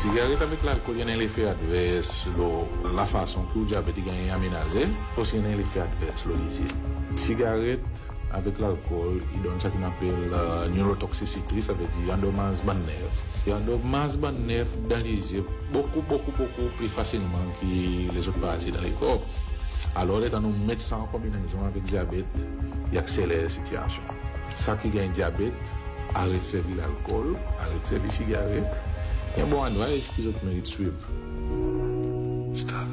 Cigarette avec l'alcool, il y a un effet adverse, la façon que le diabète est aménagé, aussi il y a un effet adverse, le lisier. Cigarette avec l'alcool, il donne ce qu'on appelle neurotoxicité, ça veut dire endommage ban nerf. Il endommage ban nerf dans les yeux beaucoup plus facilement que les autres parties dans les corps. Alors, quand nous mettons ça en combinaison avec le diabète, il accélère la situation. Ça qui gagne diabète, arrête de servir l'alcool, arrête de servir la cigarette. Il y a un bon advice qui mérite de suivre. Stop.